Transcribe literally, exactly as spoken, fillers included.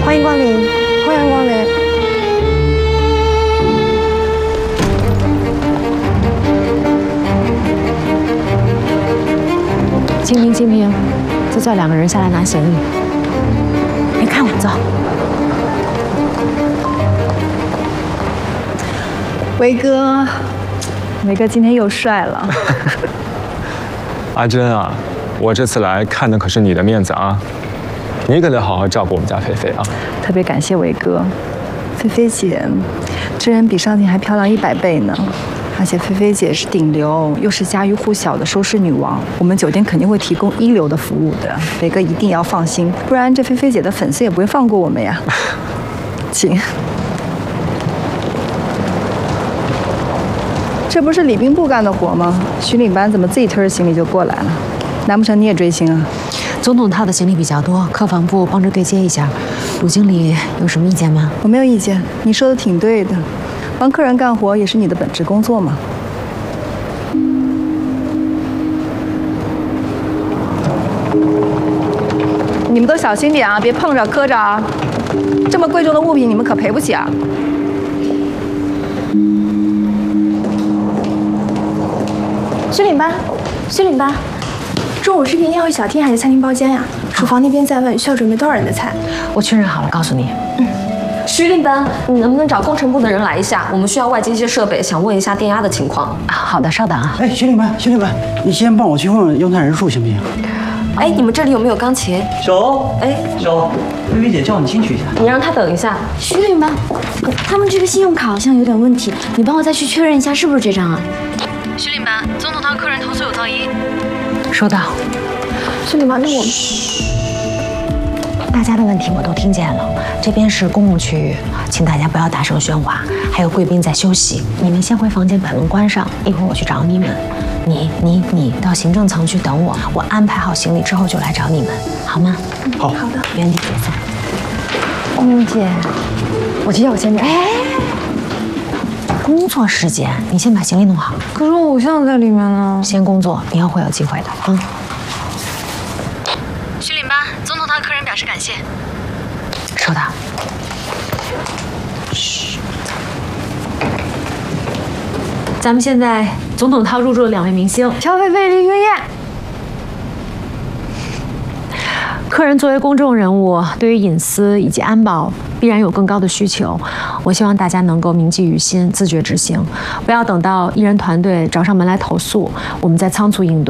欢迎光临，欢迎光临。 清平，清平，再叫两个人下来拿行李。别看我，走。 维哥，维哥今天又帅了。 阿珍啊，我这次来看的可是你的面子啊，你可得好好照顾我们家菲菲啊。 特别感谢维哥，菲菲姐，这人比上镜还漂亮一百倍呢。而且菲菲姐是顶流，又是家喻户晓的收视女王，我们酒店肯定会提供一流的服务的。维哥一定要放心，不然这菲菲姐的粉丝也不会放过我们呀。请。这不是礼宾部干的活吗？徐领班怎么自己推着行李就过来了？难不成你也追星啊？ 总统套的行李比较多，客房部帮着对接一下。鲁经理有什么意见吗？ 我没有意见，你说的挺对的。帮客人干活也是你的本职工作嘛。你们都小心点啊，别碰着磕着啊！这么贵重的物品，你们可赔不起啊！ 徐领班，徐领班，中午是便要去小厅还是餐厅包间呀？厨房那边在问需要准备多少人的菜。 我确认好了，告诉你。 嗯。 徐领班，你能不能找工程部的人来一下？我们需要外接一些设备，想问一下电压的情况。 啊，好的，稍等啊。 哎，徐领班，徐领班，你先帮我去问问用餐人数行不行？ 哎，你们这里有没有钢琴？ 手， 哎， 手，薇薇姐叫你进去一下。 你让她等一下。 徐领班，他们这个信用卡好像有点问题，你帮我再去确认一下是不是这张啊？ 徐领班，总统套客人投诉有噪音。 收到。 徐领班，那我…… 大家的问题我都听见了，这边是公共区域，请大家不要大声喧哗。还有贵宾在休息，你们先回房间把门关上，一会儿我去找你们。你、你、你到行政层去等我，我安排好行李之后就来找你们，好吗？ 好， 好的。 原地解散。 嗯，姐，我去要我先走。 哎，工作时间，你先把行李弄好。 可是我偶像在里面呢。 先工作，以后会有机会的啊。嗯徐领班，总统套客人表示感谢。 收到。嘘。咱们现在总统套入住了两位明星， 乔菲菲、李云燕。 客人作为公众人物，对于隐私以及安保必然有更高的需求。我希望大家能够铭记于心，自觉执行，不要等到艺人团队找上门来投诉，我们再仓促应对。